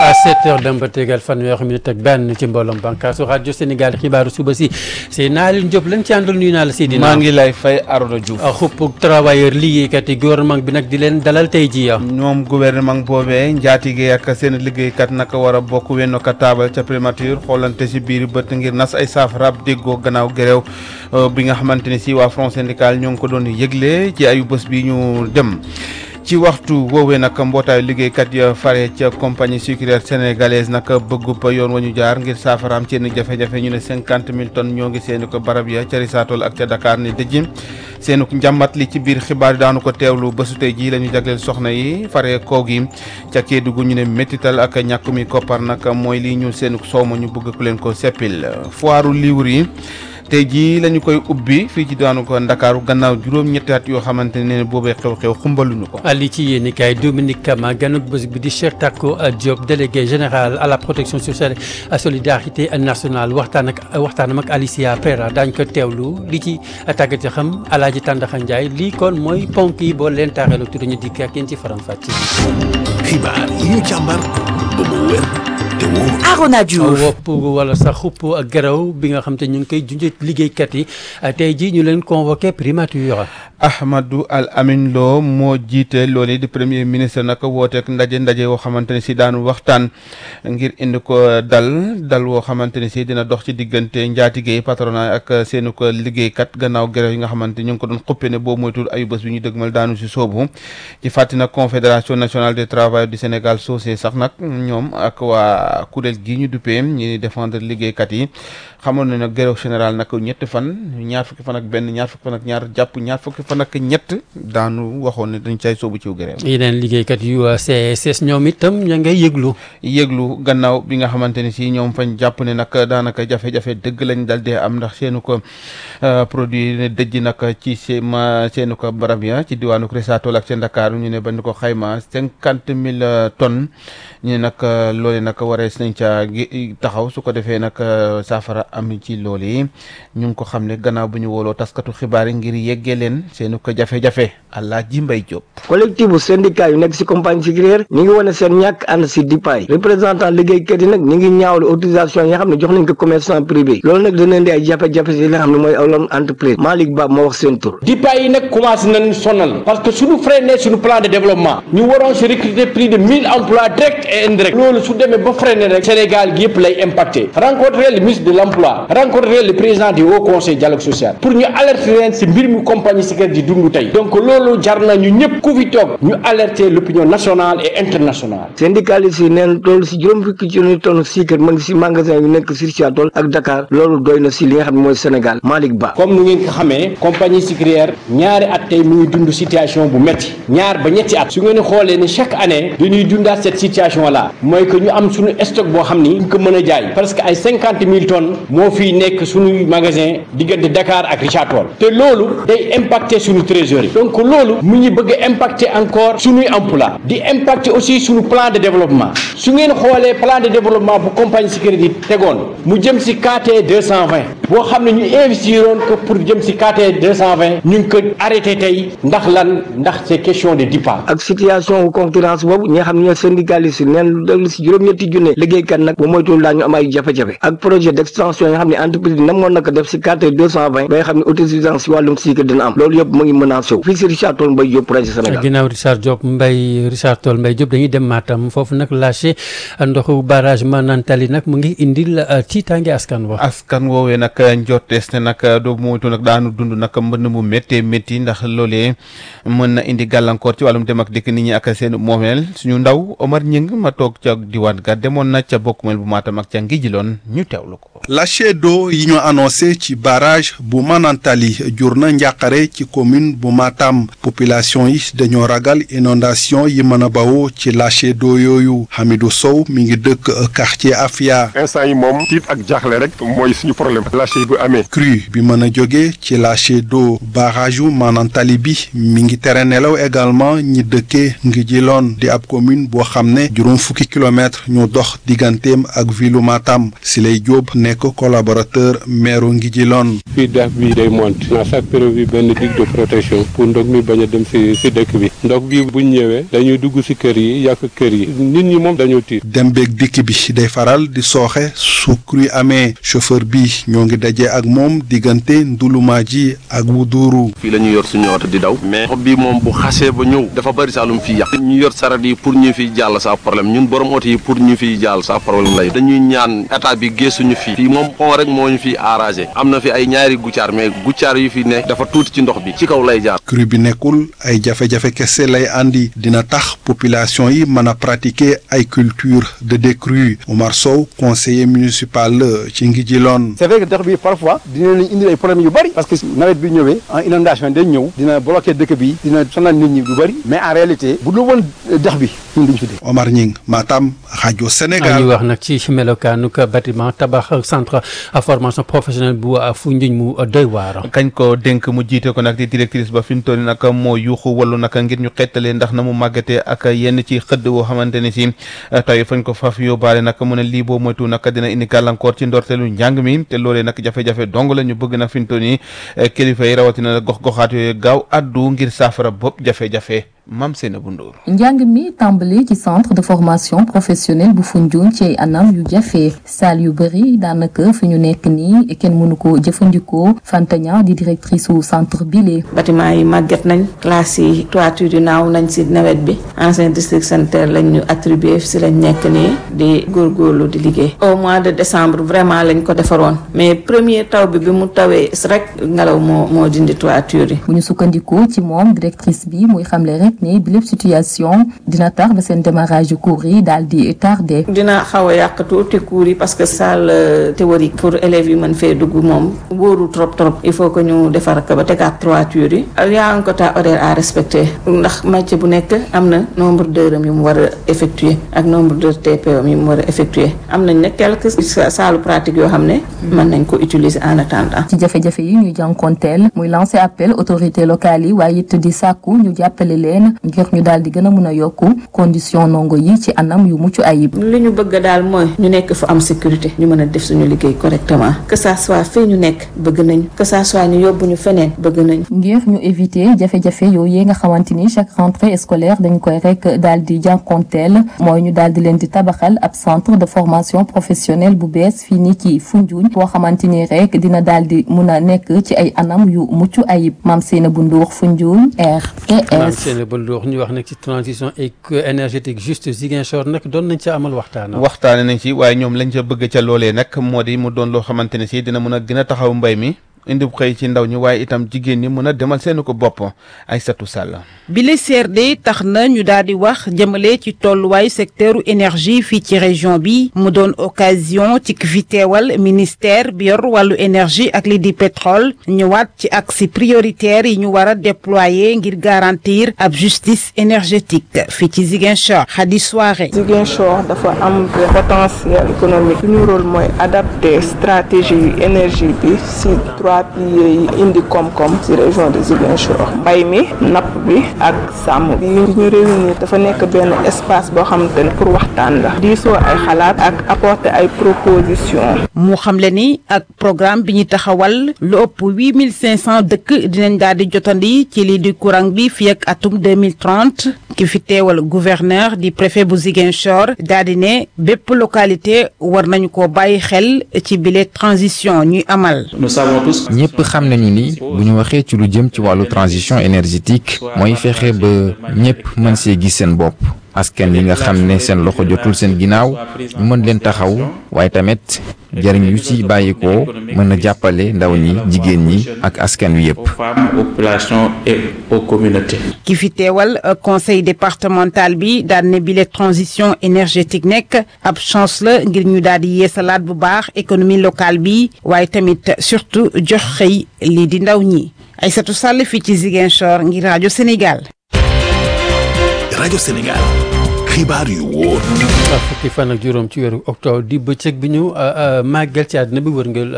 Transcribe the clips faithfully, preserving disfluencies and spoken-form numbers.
à sept heures dem ba tegal fanweeri minute ak benn ci mbooloom bànqaasu rajo Sénégal xibaaru suba si c'est Naaline Diop lañ ci àndal nuyu naa la Seydina. maa ngi lay fay Arona Diouf. xupp travailleur liggéeykat yi gouvernement bi nag di leen dalal tey jii ya ñoom gouvernement boobee njaatige ak seen liggéeykat naka war a bokk wenn ka taabal ca primature xoolante si biir bët ngir nas ay saafara déggoo gannaaw gerew bi nga xamante ne si waa front syndical ñoo ngi ko doon yëgle ci ayu bés bi ñu dem. ci waxtu woowee nag mbootaayu liggéeykat ya fare ca compagnie sucrière sénégalaise nag bëggub yoon wa ñu jaar ngir saafaraam seen jafe-jafe ñu ne cinquante mille tonnes ñoo ngi seeni ko barab ya ca Risatol ak ca Dakar ni dëjji seenu njàmbat li ci biir xibaar yi daanu ko teewlu bésu tey jii la ñu jagleel soxna yi fare koog yi ca Kédougou ñu ne méttital ak ñàkkumi koppar nag mooy lii ñu seenu soow ma ñu bëgg ku leen ko seppil foiru livre yi tey jii la ñu koy ubbi fii ci daanu ko Ndakaaru gannaaw juróom-ñetti at yoo xamante ne boobee xew-xew xumbaluñu ko. li ci yéeni kaay Dominique Kama ganug bés bi di Cheikh Tako Diop délégué général à la protection sociale et solidarité nationale waxtaan ak waxtaanam ak Alicia Pera daañu ko teewlu li ci tàggat xam Alaaji Tàndaxa Njaay lii kon mooy ponk yi boo leen taaxeelu tudd ñu dikk ak yéen ci faram-fàcce. xibaar yi ñu càmbar ba mu wér. Arona Diouf wopp wala sax xupp ak garaw bi nga xam te ñu ngi koy junjee liggéeykat yi tey jii ñu leen convoqué primature. Ahmadou Al Amin Lo moo jiite loolu di premier ministre nag wooteek ndaje ndaje woo xamante ne si daanu waxtaan ngir indi ko dal dal woo xamante ne si dina dox ci diggante njaatigéey patronat ak seenu ko liggéeykat gannaaw garaw yi nga xamante ñu ngi ko doon xuppe ne boo moytul ayu bés bi ñu dëgmal daanu si soobu ci fàtti nag confédération nationale des travailleurs du Sénégal soosé sax nag ñoom ak waa kuréel gii ñu duppee ñi défendre liggéeykat yi xamoon na nag grève général nag ñetti fan ñaar fukki fan ak benn ñaar fukki fan ak ñaar jàpp ñaar fukki fan ak ñett daanu waxoon ne dañ cay soobu ciw grève. yeneen liggéeykat yu C S S ñoom itam ña ngay yëglu. yëglu gannaaw bi nga xamante ne si ñoom fañ jàpp ne nag daanaka jafe-jafe dëgg lañ dal dee am ndax seenu ko produit ne dëjj nag ci seen seenu ko barab ya ci diwaanu Risatol ak seen Dakar ñu ne bañ ko xayma cinquante mille tonnes ñu ne nag loole nag warees nañ ca taxaw su ko defee nag saafara am ci loolu yi ñu ngi ko xam ne gannaaw bu ñu wooloo taskatu xibaar yi ngir yeggee leen seenu ko jafe-jafe Alaaji Mbay Jóob collectif bu syndicat yu nekk si compagnie sucrière ñu ngi wane seen ñàkk ànd si dipaay représentant liggéeykat yi nag ñu ngi ñaawlu autorisation yi nga xam ne jox nañ ko commerçant privé loolu nag dana indi ay jafe-jafe si li nga xam ne mooy awlam entreprise Malick Ba moo wax seen tur dipaay yi nag commencé nañ sonal parce que suñu freiné suñu plan de développement ñu waroon si recruter plus de mille emplois directs et indirects loolu su demee ba freiné rek Sénégal gi yëpp lay impacté rencontrer le ministre de l'emploi rencontrer le président du haut conseil dialogue social pour ñu alerter leen si mbir mu compagnie sucrière di dund tey donc loolu jar na ñu ñëpp ku fi toog ñu alerter l'opinion nationale et internationale. syndicalistes yi neen loolu si juróom fukki junni tonne sucre ma ngi si magasin yu nekk si Risatol ak Dakar loolu doy na si li nga xam ne mooy Sénégal Malick Ba. comme nu ngeen ko xamee compagnie sucrière ñaari at tey mu ngi dund situation bu métti ñaar ba ñetti at su ngeen xoolee ne chaque année dañuy dundaat cette situation là mooy que ñu am suñu stock boo xam ni ñu ko mën a jaay parce que ay cinquante mille tonnes moo fiy nekk suñu magasin diggante Dakar ak Risatol te loolu day impacter suñu trésorerie donc loolu mu ngi bëgg a impacter encore suñuy emploi di impacter aussi suñu plan de développement su ngeen xoolee plan de développement bu compagnie sucrière di tegoon mu jëm si K T deux cent vingt boo xam ne ñu investiroon ko pour jëm si K T deux cent vingt ñu ngi ko arrêté tey ndax lan ndax c'est question de départ. ak situation concurrence boobu ñi nga xam ne ñooy syndicalistes neen lu déglu si juróom-ñetti junne liggéeykat nag bu moytuwul daañu am ay jafe-jafe ak projet d'extension yi nga xam ne entreprise bi namoon na ko def si K T deux cent vingt ba nga xam ne autosuffisance si wàllum sucre dina am loolu yëpp mu ngi menacé wu fii si Risatol Mbaye Diop projet Sénégal. ginnaaw Richard Diop Mbaye Risatol Mbaye Diop dañuy dem Matam foofu nag lâché ndoxu barrage Manantali nag mu ngi indil tiitaange askan wa askan woowee nag njortees ne nag doo moytu nag daanu dund nag mbënn mu méttee métti ndax loolee mën na indi gàllankoor ci wàllum dem ak dikk nit ñi ak seen moomeel suñu ndaw Omar Ñing ma toog ca diwaan ga demoon na ca bokkumeel bu Matam ak ca ngi jiloon ñu teewlu ko. lâcher d'eau yi ñu annoncé ci barrage bu Manantali jur na njàqare ci commune bu Matam population yi dañoo ragal inondation yi mën a bawoo ci lâcher d'eau yooyu Hamidou Sow mi ngi dëkk quartier Afia. instant yi moom tiit ak jaaxle rek mooy suñu problème lâcher bu amee. crue bi mën a jóge ci lâcher d'eau barrage yu Manantali bi mi ngi tere nelaw également ñi dëkkee ngi jiloon di ab commune boo xam ne juróom fukki kilomètres ñu dox digganteem ak ville Matam Siley Diop nekk collaborateur maire ngi jiloon. fii def bi day monte na chaque période bi benn dig de protection pour ndox mi bañ a dem si si dëkk bi ndox bi buñ ñëwee dañuy dugg si kër yi yàq kër yi nit ñi moom dañoo tiit. dem beeg dikk bi day faral di sooxe su crue amee chauffeur bi ñoo ngi daje ak moom diggante Ndouloumadji ak Woudourou. fii la ñu yor suñu oto di daw mais xob bi moom bu xasee ba ñëw dafa bëri saa lu mu fiy yàq ñu yor saret yi pour ñu fiy jàll sa problème ñun borom oto yi pour ñu fiy jàll sa problème lay dañuy ñaan état bi gëstuñu fii fii moom pont rek moo ñu fiy arrangé am na fi ay ñaari guccaar mais guccaar yu fi ne dafa tuuti ci ndox bi ci kaw lay jaar. crue bi nekkul ay jafe-jafe kese lay andi dina tax population yi mën a pratiquer ay culture de décrue Omar Sow conseiller municipal ci Ngidjilone. c'est vrai que ndox bi parfois dina leen indi ay problèmes yu bëri parce que nawet bi ñëwee en inondation day ñëw dina bloquer dëkk bi dina sonal nit ñi lu bëri mais en réalité bu dul woon dex bi ñun duñ fi dee. Omar Ñing Matam rajo Sénégal. ñu wax nag ci melokaanu bâtiment tabax centre formation professionnelle bu Foundiougne mu doy waar. kañ ko dénk mu jiite ko nag di directrice ba fi mu toll nii nag moo yuuxu wallu nag ngir ñu xettalee ndax na mu màggatee ak yenn ci xëdd woo xamante ne si tey fañ ko faf yóbbaale nag mu ne lii boo moytu nag dina indi gàllankoor ci ndorteelu njàng mi te loolee nag jafe-jafe dong la ñu bëgg nag fi mu toll nii kilifa yi rawatina gox-goxaat yooyu gaaw addu ngir saafara bopp jafe-jafe. Mam Seynabou Ndour. njàng mi tàmbali ci centre de formation professionnelle bu Foundiougne ci anam yu jafe salle yu bëri daanaka fi ñu nekk nii kenn mënu ko jëfandikoo Fanta Niang di directrice su centre bile. bâtiment yi màgget nañ classe yi toiture yi naaw nañ si nawet bi ancien district sanitaire lañ ñu attribué si lañ nekk nii di góorgóorlu di liggéey. au mois de décembre vraiment lañ ko defaroon mais premier taw bi bi mu tawee rek ngelaw moo moo dindi toiture yi. bu ñu sukkandikoo ci moom directrice bi muy xamle rek. ne bi lépp situation dina tax ba seen démarrage yu cours yi daal di tardé. dina xaw a yàq tuuti cours yi parce que salle théorique pour élèves yi mën fee dugg moom wóoru trop trop il faut que ñu defar ko ba tegaat toiture yi. y a un quota horaire à respecter ndax métier bu nekk am na nombre d'heures yu mu war a effectuer ak nombre de T P M yu mu war a effectuer am nañ ne quelques salles pratiques yoo xam ne mën nañ ko utiliser en attendant. ci jafe-jafe yi ñuy jànkonteel muy lancer appel autorités locales yi waaye it di sàkku ñu jàppale leen. ngir ñu daal di gën a mun a yokku condition ndongo yi ci anam yu mucc ayib. li ñu bëgg daal mooy ñu nekk fu am sécurité ñu mën a def suñu liggéey correctement que ça soit fii ñu nekk bëgg nañ que ça soit ñu yóbbu ñu feneen bëgg nañ. ngir ñu éviter jafe-jafe yooyu nga xamante ni chaque rentrée scolaire dañ koy rek daal di jànkonteel mooy ñu daal di leen di tabaxal ab centre de formation professionnelle bu bees fii nii ci Foundiougne boo xamante ni rek dina daal di mun a nekk ci ay anam yu mucc ayib Mame Seynabou Ndour Foundiougne R T S. Ndour ñu wax nag ci transition énergétique juste Ziguinchor nag doon nañ ca amal waxtaan. waxtaane nañ ci waaye ñoom lañ ca bëgg ca loolee nag moo di mu doon loo xamante ne si dina mën a gën a taxaw mbay mi indi xëy ci ndaw ñi waaye itam jigéen ñi mën a demal seeni ko bopp Aïssatou Sall. bile C R D tax na ñu daal di wax jëmale ci tolluwaayu secteuru énergie fii ci région bi mu doon occasion ci ki fi teewal ministère bi yor wàllu énergie ak li di pétrole ñëwaat ci axe prioritaire yi ñu war a déployer ngir garantir ab justice énergétique fii ci Ziguinchor Khady Soirée. Ziguinchor dafa am potentiel économique suñu rôle mooy adapter stratégie énergie bi si trois piliers yi indi koom-koom ci région de Ziguinchor mbay mi napp bi ak sàmm bi ñu réunir dafa nekk benn espace boo xamante ne pour waxtaan la diisoo ay xalaat ak apporter ay propositions. mu xamle ni ak programme bi ñu taxawal lu ëpp huit mille cinq cent dëkk dinañ daal di jotandi ci lii di courant bi fii ak atum deux mille trente ki fi teewal gouverneur di préfet bu Ziguinchor daal di ne bépp localité war nañu ko bàyyi xel ci bile transition ñuy amal. ñëpp xam nañu ni bu ñu waxee ci lu jëm ci wàllu transition énergétique mooy fexe ba ñëpp mën see gis seen bopp askan yi nga xam ne seen loxo jotul seen ginnaaw ñu mën leen taxaw waaye tamit jariñ yu ci bàyyikoo mën a jàppale ndaw ñi jigéen ñi ak askan wi yëpp. ki fi teewal conseil départemental bi daal ne bile transition énergétique nekk ab chance la ngir ñu daal di yeesalaat bu baax économie locale bi waaye tamit surtout jox xëy lii di ndaw ñi Aïssatou Sall fii ci Ziguinchor ngir rajo Sénégal. rajo Sénégal xibaar yu wóor. fukki fan ak juróom ci weeru octobre di bëccëg bi ñu màggal ci àddina bi wërngël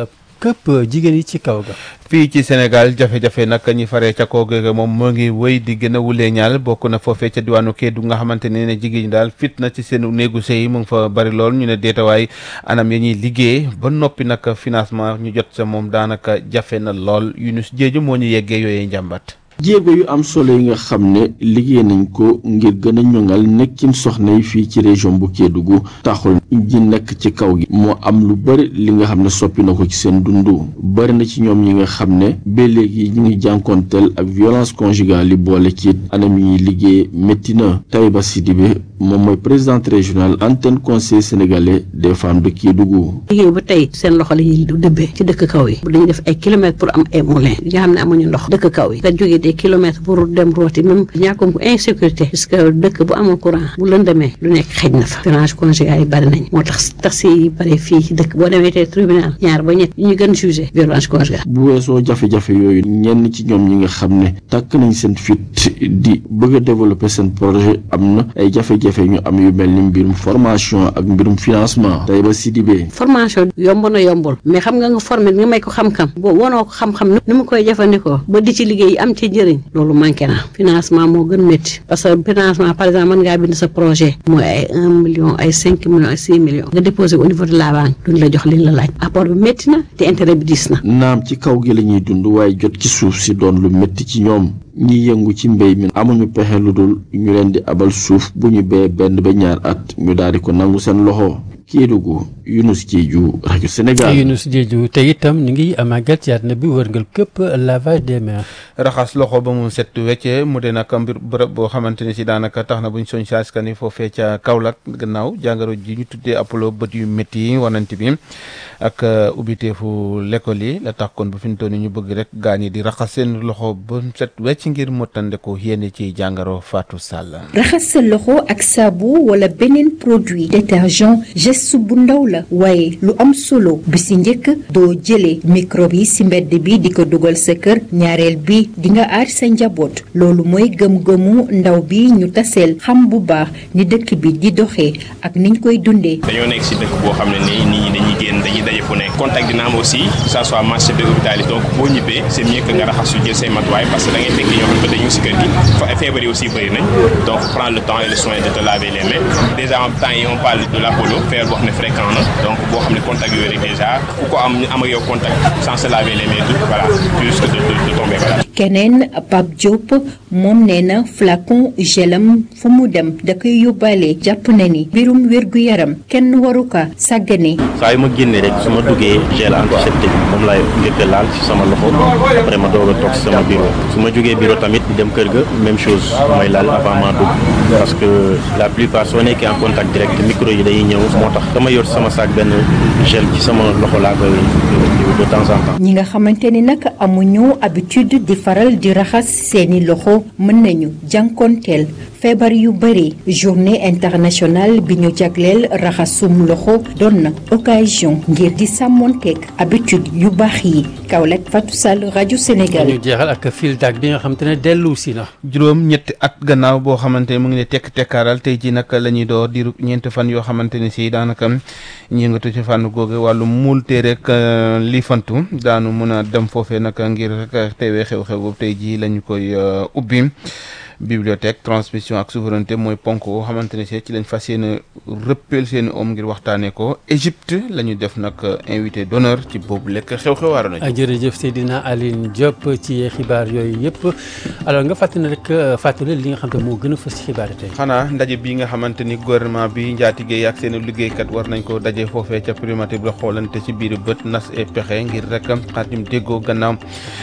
këpp jigéen yi ci kaw ga. fii ci Sénégal jafe-jafe nag ñi faree ca kaw ga moom moo ngi wéy di gën a wulee ñaal bokk na foofee ca diwaanu Kédougou nga xamante ne ne jigéen ñi daal fit na ci seen néegu sëy yi mu ngi fa bari lool ñu ne deetawaay anam ya ñuy liggéey ba noppi nag financement ñu jot sa moom daanaka jafe na lool Yunus Jeeju moo ñu yeggee yooyee njàmbat. jéego yu am solo yi nga xam ne liggéey nañ ko ngir gën a ñoŋal nekkin soxna yi fii ci région bu Kédougou taxul ñi nekk ci kaw gi moo am lu bari li nga xam ne soppi na ko ci seen dundu bari na ci ñoom ñi nga xam ne ba léegi ñu ngi jànkoonteel ak violence conjugale yi boole ci anam yi ñuy liggéey métti na. Taïba Sidibé moom mooy présidente régionale antenne conseil sénégalais des femmes de Kédougou. liggéey ba tey seen loxo la ñuy dëbbee ci dëkk kaw yi dañuy def ay kilomètres pour am ay moulins yi nga xam ne amuñu ndox dëkk kaw yi nga jógee des kilomètres pour dem rooti même ñàkkum ko insécurité puisque dëkk bu amul courant bu lëndamee lu nekk xëj na fa violence conjugale yi bari nañ moo tax taxi yi bari fii ci dëkk boo demee tey tribunal ñaar ba ñett yi ñu gën jugé violence conjugale. bu weesoo jafe-jafe yooyu ñenn ci ñoom ñi nga xam ne tàkk nañ seen fit di bëgg a développer seen projet am na ay jafe-jafe ñu am yu mel ni mbirum formation ak mbirum financement. Taïba Sidibé. formation yomb na yombul mais xam nga nga formé nga may ko xam-xam boo wonoo ko xam-xam ni mu koy jëfandikoo ba di ci liggéey am ci njëriñ loolu manqué na financement moo gën métti parce que financement par exemple mën ngaa bind sa projet mooy ay un million ay cinq millions ay six millions nga déposé au niveau de la banque duñ la jox liñ la laaj apport bi métti na te intérêt bi diis na. naam ci kaw gi la ñuy dund waaye jot ci suuf si doon lu métti ci ñoom ñi yëngu ci mbéy mi amuñu pexe lu dul ñu leen di abal suuf bu ñu bee benn ba ñaar at ñu daal di ko nangu seen loxo. Kédougou Yunus Jeeju rajo Sénégal. Yunus Jeeju te itam ñu ngi màggal ci àdduna bi wërngal këpp lavage des mains. raxas loxo ba mu set wecce mu de nag mbir bërëb boo xamante ne si daanaka tax na buñ soñ si askan wi foofee ca Kaolack gannaaw jàngoro ji ñu tuddee Apollo bët yu métti yi wanante bi ak ubbiteefu l'école yi la tax kon bu fi mu toll nii ñu bëgg rek gaañ yi di raxas seen loxo ba mu set wecc ngir mottandeku yéen ci jàngoro Fatou Sall. raxas sa loxo ak saabu wala beneen produit détergent geste bu ndaw la waaye lu am solo bi si njëkk doo jëlee microbe yi si mbedd bi di ko dugal sa kër ñaareel bi di nga aar sa njaboot loolu mooy gëm-gëmu ndaw bi ñu taseel xam bu baax ni dëkk bi di doxee ak niñ koy dundee. dañoo nekk si dëkk boo xam ne nii nit ñi dañuy génn dañuy daje fu nekk contact dina am aussi que ça soit marché de hôpital yi donc boo ñibbee c'est mieux que nga raxas su jël say matuwaay parce que da ngay fekk ñoo xam ne dañu si kër gi fa feebar yi aussi bëri nañ donc prendre le temps et le soin de te laver les mains déjà en temps yi on parle de l'Apollo feebar boo xam ne fréquent na donc boo xam ne contact yooyu rek déjà ku ko am am ak yow contact sans se laver les mains voilà plus que de de tomber voilà. keneen Pape Diop moom nee na flacon gelam fu mu dem da koy yóbbaale jàpp na ni mbirum wér-gu-yaram kenn waru ko sàggane. saa yu ma génnee rek su ma duggee gel antiseptique moom laay njëkk a laal ci sama loxo après ma doog a toog ci sama bureau su ma jógee bureau tamit di dem kër ga même chose mooy laal avant ma dugg parce que la plupart soo nekkee en contact direct micro yi day ñëw moo tax dama yor sama sac benn gel ci sama loxo laa koy de temps en temps. ñi nga xamante ni nag amuñu habitude di faral di raxas seeni loxo mën nañu jànkonteel feebar yu bëri journée internationale bi ñu jagleel raxasum loxo doon na occasion ngir di sàmmonteeg habitude yu baax yi Kaolack Fatou Sall rajo Sénégal. ñu jeexal ak fil dag bi nga xamante ne dellu si na. juróom ñetti at gannaaw boo xamante ne mu ngi ne tekk tekkaaral tey jii nag la ñuy door diiru ñeenti fan yoo xamante ne si daanaka ñi yëngatu ci fànn googu wàllu multe rek li fantu daanu mën a dem foofee nag ngir rek teewee xew-xew boobu tey jii lañu koy ubbi. bibliothèque transmission ak souveraineté mooy ponk boo xamante ne ci lañ fas yéene rëppeel seen om ngir waxtaanee ko Égypte la ñu def nag invité d'honneur ci boobu lekk xew-xew waaro na jërëjëf Seydina Aline Diop ci xibaar yooyu yëpp alors nga fàttali rek fàttali li nga xam ne moo gën a fës ci xibaar yi tey. xanaa ndaje bi nga xamante ni gouvernement bi njaatige yi ak seen liggéeykat war nañ ko daje foofee ca primature bi la xoolante ci biir bët nas e pexe ngir rek xaatim déggoo gannaaw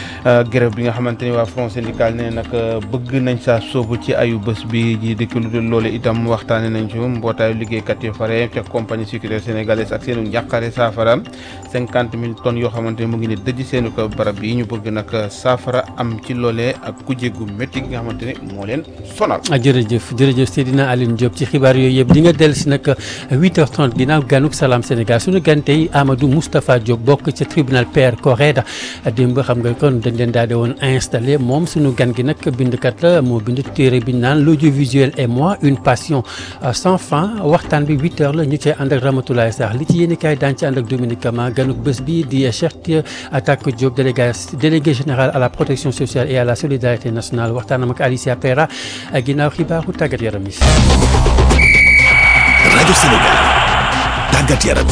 grève bi nga xamante ni waa front syndical ne nag bëgg nañ saa soobu ci ayu bés bi ji dëkk lu dul loolu itam waxtaane nañ ci mbootaayu liggéeykat yu fare ca compagnie sucrière sénégalaise ak seenu njàqare saafara cinquante mille tonnes yoo xamante ni mu ngi ne dëj seenu ko barab yi ñu bëgg nag saafara am ci loolee ak kuje gu métti gi nga xamante ne moo leen sonal. jërëjëf jërëjëf Seydina Aline Diop ci xibaar yooyu yëpp di nga dellu si nag huit heures trente ginnaaw ganuk Salam Sénégal suñu gan tey Amadou Moustapha Diop bokk ca tribunal Père Corrède démb xam nga kon dañ leen daal di woon installé moom suñu gan gi nag bindkat la moo bind bind téere bi naan l'audiovisuel et moi une passion sans fin waxtaan bi huit heures la ñu cee ànd ak Ramatoulaye Sarr li ci yéen kaay daan ci ànd ak Dominique Kama ganuk bés bi di Cheikh Tako Diop délégué délégué général à la protection sociale et à la solidarité nationale waxtaanam ak Alicia Pera ginnaaw xibaaru tàggat yaram yi. rajo Sénégal tàggat yaram.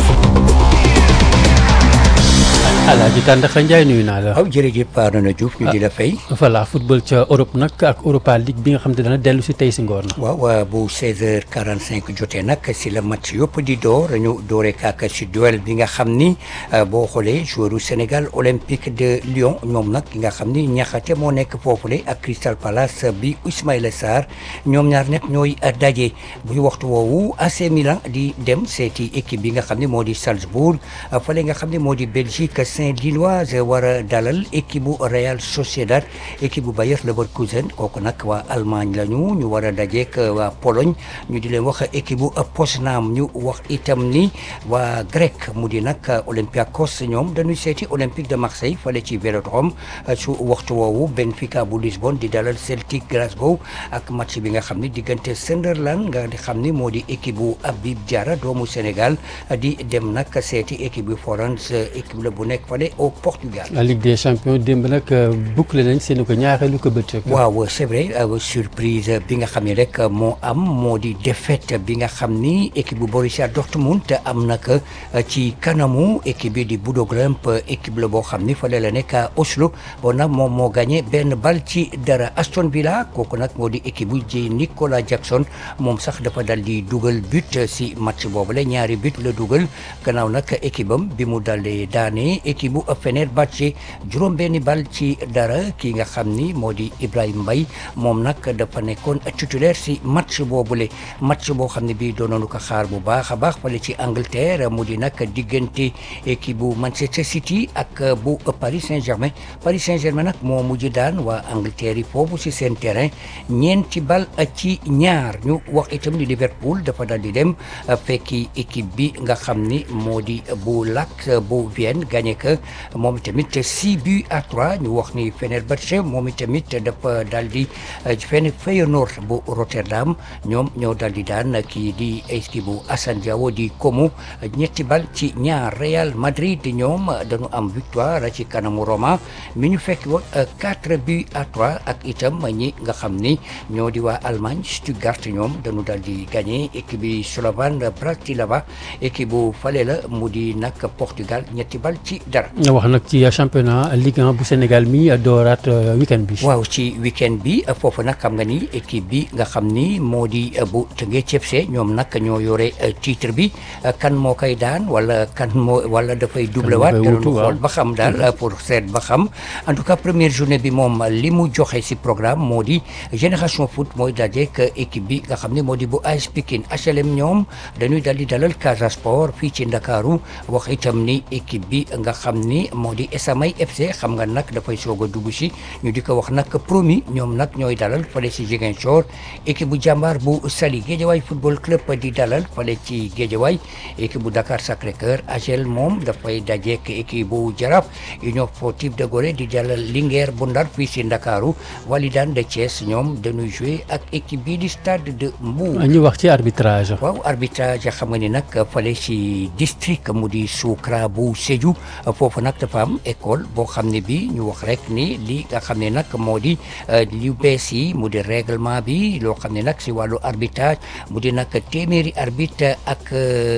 Alaaji Tàndaxa Njaay nuyu naa la. waaw jërëjëf Arona Diouf ñu di la fay. voilà football ca Europe nag ak Europa League bi nga xam ne dana dellu si tey si ngoor na. waaw bu seize heures quarante-cinq jotee nag si la match yëpp di door ñu dooree ak si duel bi nga xam ni boo xoolee joueur u Sénégal Olympique de Lyon ñoom nag ki nga xam ni Niakhaté moo nekk foofule ak Crystal Palace bi Ismaïla Sarr ñoom ñaar nekk ñooy daje buy waxtu woowu A C Milan di dem seeti équipe bi nga xam ne moo di Salzbourg fële nga xam ne moo di Belgique. Saint-Gilloise war a dalal équipe bu Real Sociedad équipe bu Bayer Leverkusen kooku nag waa Allemagne la ñu ñu war a dajeek waa Pologne ñu di leen wax équipe bu Poznan ñu wax itam ni waa Grec mu di nag Olympiakos ñoom dañuy seeti Olympique de Marseille fale ci Vélodrome su waxtu woowu Benfica bu Lisbonne di dalal Celtic Glasgow ak match bi nga xam ni diggante Sunderland nga xam ni moo di équipe bu Habib Diarra doomu Sénégal di dem nag seeti équipe bu Florence équipe la bu nekk fale au Portugal. la Ligue des champions démb nag bouclé nañ seen ko ñaareelu ko bëccëg. waaw c'est vrai surprise bi nga xam ne rek moo am moo di défaite bi nga xam ni équipe bu Borussia Dortmund am nag ci kanamu équipe bi di Bodo Glimt équipe la boo xam ni fale la nekk à Oslo bon nag moom moo gagné benn bal ci dara. Aston Villa kooku nag moo di équipe bu ji Nicolas Jackson moom sax dafa dal di dugal but si match boobu la ñaari but la dugal gannaaw nag équipe am bi mu dal di daane équipe bu Fenerbahçe juróom benni bal ci dara ki nga xam ni moo di Ibrahima Mbaye moom nag dafa nekkoon titulaire si match boobule match boo xam ne bii doonoonu ko xaar bu baax a baax fale ci Angleterre mu di nag diggante équipe bu Manchester City ak bu Paris Saint-Germain Paris Saint-Germain nag moo mujj daan waa Angleterre yi foofu si seen terrain ñeenti bal ci ñaar ñu wax itam ni Liverpool dafa dal di dem fekki équipe bi nga xam ni moo di bu Lac bu Vienne gagné que moom itamit six buts à trois ñu wax ni Fenerbahçe moom itamit dafa dal di fen Feyenoord bu Rotterdam ñoom ñoo dal di daan kii di équipe bu Assane Diao di Como ñetti bal ci ñaar. Real Madrid ñoom dañu am victoire ci kanamu Roma mi ñu fekk woon quatre buts à trois ak itam ñi nga xam ni ñoo di waa Allemagne Stuttgart ñoom dañu dal di gagné équipe bi Slovan Bratislava équipe bu fale la mu di nag Portugal ñetti bal ci dara. nga wax nag ci championnat Ligue un bu Sénégal mi dooraat weekend bi. waaw ci weekend bi foofu nag xam nga ni équipe bi nga xam ni moo di bu Teungueth F C ñoom nag ñoo yore titre bi kan moo koy daan wala kan moo wala dafay double waat ñu xool ba xam daal pour seet ba xam en tout cas première journée bi moom li mu joxe si programme moo di Génération Foot mooy dajeek équipe bi nga xam ni moo di bu A S Pikine H L M ñoom dañuy dal di dalal Casa Sport fii ci Ndakaaru wax itam ni équipe bi nga xam ni moo di Esamay F C xam nga nag dafay soog a dugg si ñu di ko wax nag promis ñoom nag ñooy dalal fale si Ziguinchor équipe bu jàmbaar bu Saly Guédiawaye football club di dalal fale ci Guédiawaye équipe bu Dakar Sacré-Cœur A G L moom dafay dajeek équipe bu Jaraaf Union Sportive de Gorée di dalal Linguère bu Ndar fii si Ndakaaru Walidane de Thiès ñoom dañuy jouer ak équipe bii di Stade de Mbour. ñu wax ci arbitrage. waaw arbitrage xam nga ni nag fale si district mu di Soukra bu Sédhiou foofu nag dafa am école boo xam ne bi ñu wax rek ni li nga xam ne nag moo di lu bees yi mu di règlement bi loo xam ne nag si wàllu arbitrage mu di nag téeméeri arbitre ak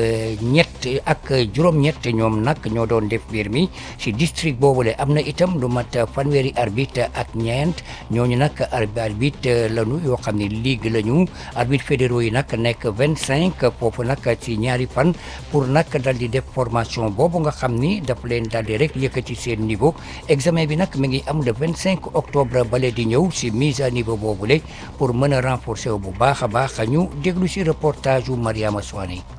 ñett ak juróom-ñett ñoom nag ñoo doon def mbir mi si district boobule am na itam lu mat fanweeri arbitre ak ñeent ñooñu nag arbitre lañu yoo xam ne ligue lañu arbitre fédéraux yi nag nekk vingt cinq foofu nag ci ñaari fan pour nag dal di def formation boobu nga xam ni daf leen dal di rek yëkkati seen niveau examen bi nag mi ngi am le vingt cinq octobre bale di ñëw si mise à niveau boobule pour mën a renforcer bu baax a baax ñu déglu si reportage yu Mariama Soane.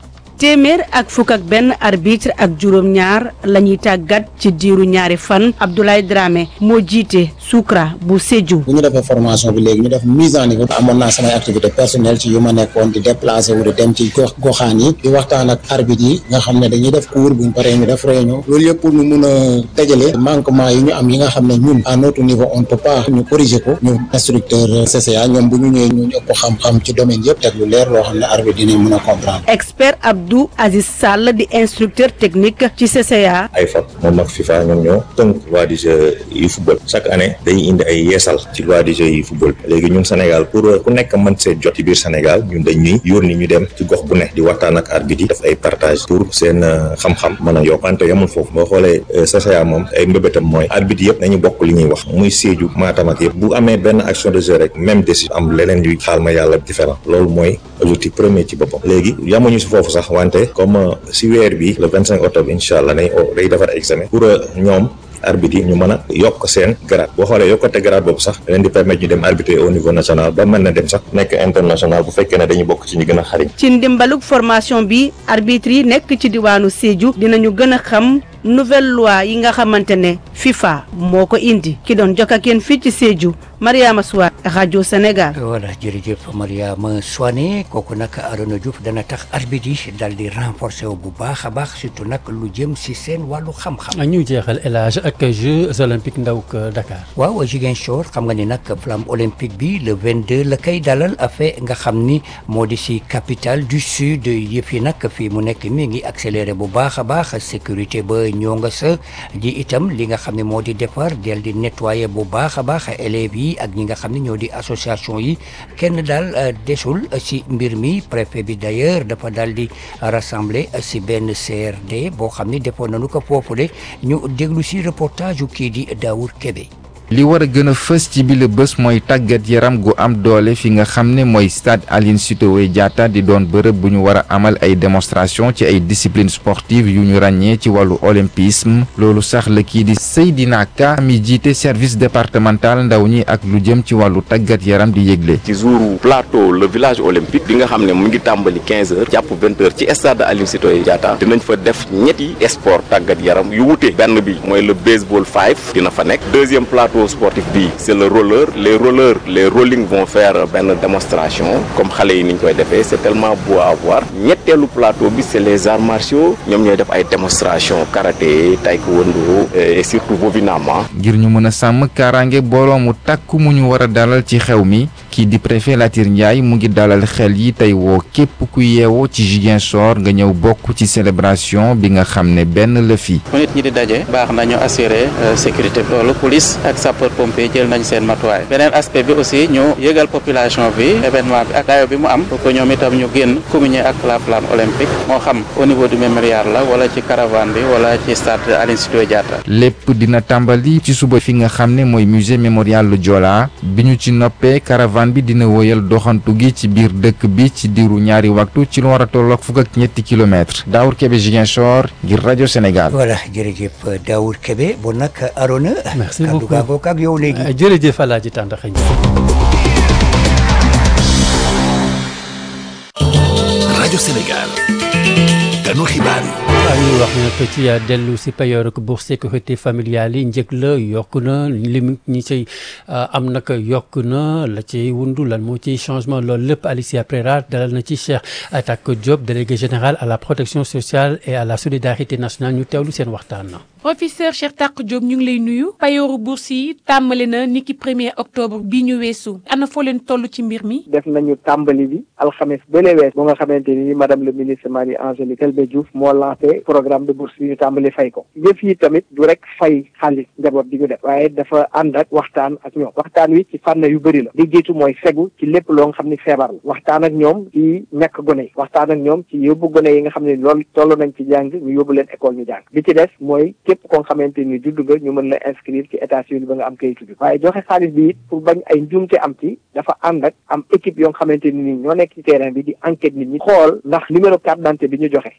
téeméer ak fukk ak benn arbitre ak juróom-ñaar la ñuy tàggat ci diiru ñaari fan Abdoulaye Dramé moo jiite Soukra bu Sédhiou. bu ñu defee formation bi léegi ñu def mise en niveau amoon naa samay activité personnelle ci yu ma nekkoon di déplacé wu di dem ci gox goxaan yi di waxtaan ak arbitre yi nga xam ne dañuy def cours bu ñu paree ñu def réunion loolu yëpp pour ñu mun a dajale manquement yi ñu am yi nga xam ne ñun à notre niveau on peut pas ñu corriger ko ñu instructeur C C A ñoom bu ñu ñëwee ñu ëpp xam-xam ci domaine yëpp teg lu leer loo xam ne arbitre dinañ mën a comprendre. expert Abdou Aziz Sall di instructeur technique ci C C A. ay fa moom ak FIFA ñoom ñoo tënk loi du jeu yi football chaque année dañuy indi ay yeesal ci loi du jeu yi football léegi ñun Sénégal pour ku nekk mën see jot ci biir Sénégal ñun dañuy yónni ñu dem ci gox bu ne di waxtaan ak arbitre yi def ay partage pour seen xam-xam mën a yokkante yamul foofu boo xoolee C C A moom ay mbébétam mooy arbitre yëpp nañu bokk li ñuy wax muy Sédhiou Matam ak yëpp bu amee benn action de jeu rek même décision am leneen yuy xaal ma yàlla différent loolu mooy objectif premier ci boppam léegi yamuñu si foofu sax wante comme si weer bi le vingt cinq octobre incha allah day day defar examen pour ñoom arbitre yi ñu mën a yokk seen grade boo xoolee yokkate grade boobu sax leen di permettre ñu dem arbitrer au niveau national ba mën na dem sax nekk international bu fekkee ne dañu bokk ci ñu gën a xariñ. ci ndimbalug formation bi arbitre yi nekk ci diwaanu Sédhiou dinañu gën a xam nouvelle loi yi nga xamante ne FIFA moo ko indi ki doon jokk ak yéen fii ci Sédhiou Mariama Souare rajo Sénégal. voilà jërëjëf Mariama Souane kooku nag Arona Diouf dana tax arbitre yi daal di renforcer wu bu baax a baax surtout nag lu jëm si seen wàllu xam-xam. ñu jeexal élage ak Jeux olympiques ndaw Dakar. waaw Ziguinchor xam nga ni nag flamme olympique bi le vingt-deux la kay dalal affaire nga xam ni moo di si capitale du sud yëf yi nag fii mu nekk mi ngi accéléré bu baax a baax sécurité ba ñoo nga sa di itam li nga xam ne moo di defar del di nettoyer bu baax a baax élèves yi ak ñi nga xam ne ñoo di association yi kenn daal desul si mbir mi préfet bi d'ailleurs dafa daal di rassembler si benn C R D boo xam ni defoon nañu ko foofu de ñu déglu si reportage yu kii di Daour Kébé. li war a gën a fës ci bi la bés mooy tàggat yaram gu am doole fi nga xam ne mooy stade Aline Sitoé Diatta di doon bërëb bu ñu war a amal ay démonstration ci ay disciplines sportives yu ñu ràññee ci wàllu olympisme loolu sax la kii di Seydina Ka mi jiite service départemental ndaw ñi ak lu jëm ci wàllu tàggat yaram di yëgle. ci jouru plateau le village olympique bi nga xam ne mu ngi tàmbali quinze heures jàpp vingt heures ci stade Aline Sitoé Diatta dinañ fa def ñetti sport tàggat yaram yu wute benn bi mooy le baseball five dina fa nekk deuxième plateau sportif bi c'est le roller les rollers les rolling vont faire benn démonstration comme xale yi ni ñu koy defee c'est tellement beau à voir ñetteelu plateau bi c'est les arts martiaux ñoom ñooy def ay démonstration karaté taekwondo et surtout vovinama. ngir ñu mën a sàmm kaaraange booloo mu takku mu ñu war a dalal ci xew mi kii di préfet Latir Ndiaye mu ngi dalal xel yi tey woo képp ku yeewoo ci Ziguinchor nga ñëw bokk ci célébration bi nga xam ne benn la fi. fu nit ñi di daje baax nañu assurer sécurité loolu police ak sapeur pompier jël nañ seen matuwaay beneen aspect bi aussi ñu yëgal population bi événement bi ak dayo bi mu am pour que ñoom itam ñu génn communier ak la flamme olympique moo xam au niveau du mémorial la wala ci caravane bi wala ci stade Aline Sitoé Diatta. lépp dina tàmbali ci suba fi nga xam ne mooy musée mémorial lu Joola bi ñu ci noppee caravane bi dina woyal doxantu gi ci biir dëkk bi ci diiru ñaari waxtu ci lu war a tolloog fukk ak ñetti kilomètres Daour Kébé Ziguinchor ngir rajo Sénégal. voilà jërëjëf Daour Kébé bon nag Arona. merci beaucoup ak yow léegi. jërëjëf Alaaji Tànda xëy rajo Sénégal ganu xibaar yi. waaw ñuy wax nag ci dellu si payoor ak bourse sécurité familiale yi njëg la yokk na lim ñi ciy am nag yokk na la ciy wundu lan moo ciy changement loolu lépp Alicia Prera dalal na ci Cheikh Tako Diop délégué général à la protection sociale et à la solidarité nationale ñu teewlu seen waxtaan na. professeur Cheikh Tako Diop ñu ngi lay nuyu payooru bourse yi tàmbali na niki premier octobre bi ñu weesu ana foo leen toll ci mbir mi. def nañu tàmbali bi alxames bële wees bu nga xamante ni madame le ministre Marie Angélique Kébé Diouf moo lancé programme de bourse yi ñu tàmbali fay ko yëf yi tamit du rek fay xaalis njaboot di ñu def waaye dafa ànd ak waxtaan ak ñoom waxtaan wi ci fànn yu bëri la li jiitu mooy fegu ci lépp loo nga xam ni feebar la waxtaan ak ñoom ci ñàkk gone yi waxtaan ak ñoom ci yóbbu gone yi nga xam ne loolu toll nañ ci jàng ñu yóbbu leen école ñu jàng bi ci des mooy képp koo xamante ni judd nga ñu mën la inscrire ci état civil ba nga am kayitu bi waaye joxe xaalis bi it pour bañ ay njuumte am ci dafa ànd ak am équipe yoo nga xamante ni ñoo nekk ci terrain bi di enquête nit ñi xool ndax numéro carte d'identité bi ñu joxe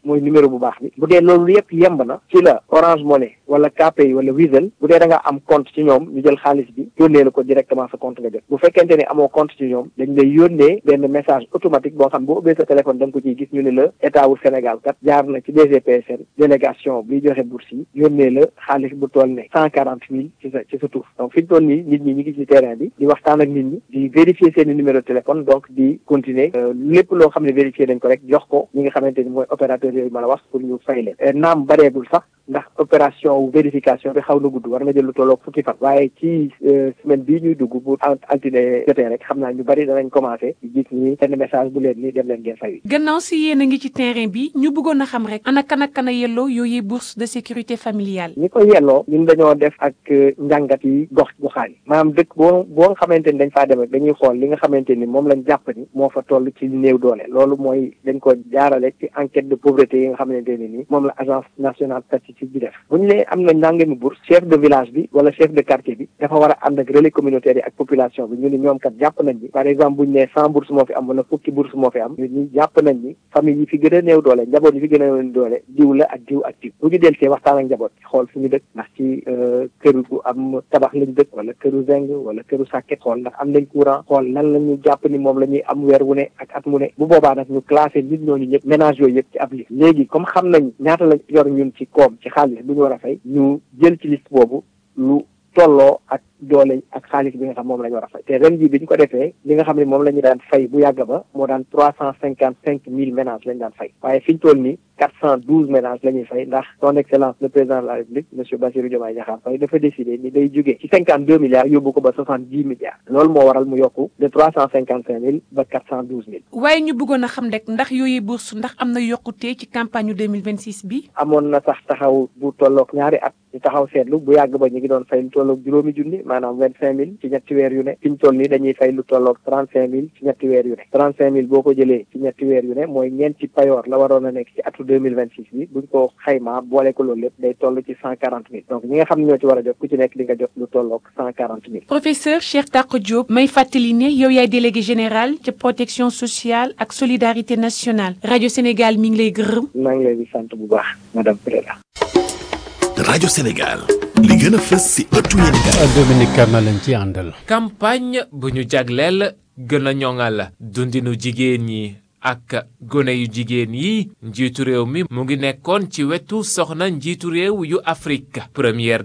mooy numéro bu baax bi bu dee loolu yëpp yemb na ci la Orange Money wala K P I wala Wizall bu dee da nga am compte ci ñoom ñu jël xaalis bi yónnee la ko directement sa compte nga jot bu fekkente ni amoo compte ci ñoom dañ lay yónnee benn message automatique boo xam boo ubbee sa téléphone da nga ko ciy gis ñu ne la état wu Sénégal kat jaar na ci D G P S N délégation bi joxe bourse yi yónnee la xaalis bu toll ne cent quarante mille ci sa ci sa tur donc fi ñu toll nii nit ñi ñu ngi ci terrain bi di waxtaan ak nit ñi di vérifier seen i numéro de téléphone donc di continuer lépp loo xam ne vérifier nañ ko rek jox ko ñi nga xamante ni mooy opérateur yooyu ma la wax pour ñu fay leen naam bareegul sax ndax opération wu vérification bi xaw na gudd war na jël lu tolloog fukki fan waaye ci semaine bii ñuy dugg bu altine jotee rek xam naa ñu bari danañ commencé di gis ni benn message bu leen ni dem leen ngeen fay. gannaaw si yéen a ngi ci terrain bi ñu bëggoon a xam rek ana kan ak kan a yelloo yooyu bourse de sécurité familiale. ñi ko yelloo ñun dañoo def ak njàngat yi gox goxaan yi maanaam dëkk boo boo nga xamante ni dañ faa dem dañuy xool li nga xamante ni moom lañ jàpp ni moo fa toll ci néew doole loolu mooy dañ ko jaarale ci enquête de pauvreté yi nga xamante ne ni moom la agence nationale statistique bi def bu ñu nee am na nangami bourse chef de village bi wala chef de quartier bi dafa war a ànd ak relais communautaire yi ak population bi ñu ni ñoom kat jàpp nañ ni par exemple bu ñu nee cent bourse moo fi am wala fukki bourse moo fi am ñu ni jàpp nañ ni famille yi fi gën a néew doole njaboot yi fi gën a néew doole diw la ak diw ak diw bu ñu del see waxtaan ak njaboot xool fu ñu dëkk ndax ci kër gu am tabax lañ dëkk wala këru zeng wala këru sàkket xool ndax am nañ courant xool lan la ñu jàpp ni moom la ñuy am weer wu ne ak at mu ne bu boobaa nag ñu classé nit ñooñu ñëpp ménage yooyu yëpp ci ab liste léegi comme xam nañ ñaata lañ yor ñun ci koom ci xaalis bu ñu war a fay ñu jël ci liste boobu lu tolloo ak doole ak xaalis bi nga xam moom la ñu war a fay te ren jii bi ñu ko defee li nga xam ne moom la ñu daan fay bu yàgg ba moo daan trois cent cinquante cinq mille ménages lañ daan fay waaye fi ñu toll nii quatre cent douze ménages la ñuy fay ndax son excellence le président de la république monsieur Bassirou Diomaye Diakhar Faye dafa décidé ni day jógee ci cinquante deux milliards yóbbu ko ba soixante dix milliards loolu moo waral mu yokku de trois cent cinquante cinq mille ba quatre cent douze mille. waaye ñu bëggoon a xam rek ndax yooyu bourse ndax am na yokkute ci campagne yu deux mille vingt six bi. amoon na sax taxaw bu tolloog ñaari at ñu taxaw seetlu bu yàgg ba ñu ngi doon fay lu tolloog juróomi junni maanaam vingt cinq mille ci ñetti weer yu ne fi ñu toll nii dañuy fay lu tolloog trente cinq mille ci ñetti weer yu ne trente cinq mille boo ko jëlee ci ñetti weer yu ne mooy ñeenti payoor la waroon a nekk ci atu deux mille vingt six bi buñ ko xaymaa boole ko loolu lépp day toll ci cent quarante mille donc ñi nga xam ne ñoo ci war a jot ku ci nekk di nga jot lu tolloog cent quarante mille. professeur Cheikh Tako Diop may fàttali ne yow yaay délégué général ca protection sociale ak solidarité nationale rajo Sénégal mi ngi lay gërëm. maa ngi lay di sant bu baax madame Préla. rajo Sénégal li gën a fës si ëttu yéen gaay. Dominique Kama lañ ci àndal. campagne bu ñu jagleel gën a ñoŋal dundinu jigéen ñi ak gone yu jigéen yi njiitu réew mi mu ngi nekkoon ci wetu soxna njiitu réew yu Afrique première